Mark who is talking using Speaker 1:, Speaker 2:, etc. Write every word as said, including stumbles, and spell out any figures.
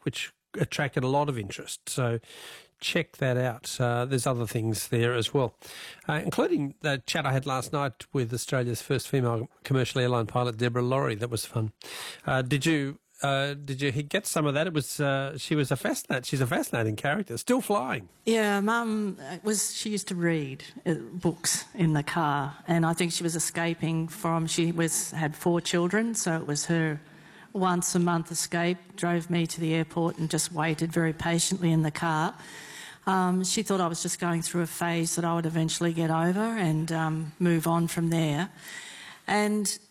Speaker 1: book, which attracted a lot of interest. So check that out. Uh, there's other things there as well, uh, including the chat I had last night with Australia's first female commercial airline pilot, Deborah Laurie. That was fun. Uh, did you uh, did you get some of that? It was uh, she was a fascinating. She's a fascinating character. Still flying.
Speaker 2: Yeah, Mum was. She used to read uh, books in the car, and I think she was escaping from. She was had four children, so it was her once a month escape. Drove me to the airport and just waited very patiently in the car. Um, she thought I was just going through a phase that I would eventually get over and um, move on from there. And